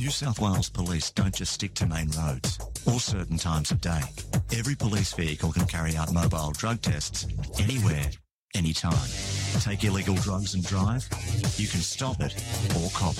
New South Wales Police don't just stick to main roads or certain times of day. Every police vehicle can carry out mobile drug tests anywhere, anytime. Take illegal drugs and drive? You can stop it or cop